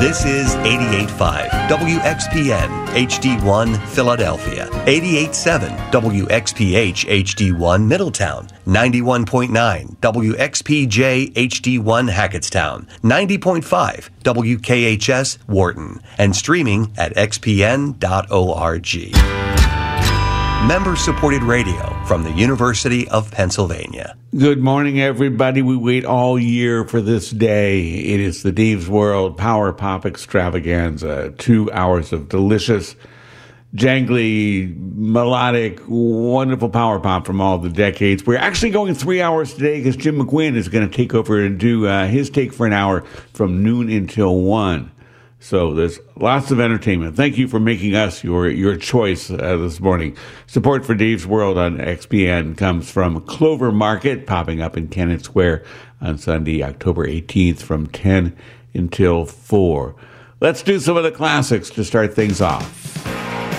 This is 88.5 WXPN HD1 Philadelphia, 88.7 WXPH HD1 Middletown, 91.9 WXPJ HD1 Hackettstown, 90.5 WKHS Wharton, and streaming at xpn.org. Member-supported radio from the University of Pennsylvania. Good morning, everybody. We wait all year for this day. It is the Dave's World Power Pop Extravaganza. 2 hours of delicious, jangly, melodic, wonderful power pop from all the decades. We're actually going 3 hours today because Jim McGuinn is going to take over and do his take for an hour from noon until 1. So there's lots of entertainment. Thank you for making us your choice this morning. Support for Dave's World on XPN comes from Clover Market, popping up in Kennett Square on Sunday, October 18th from 10 until 4. Let's do some of the classics to start things off.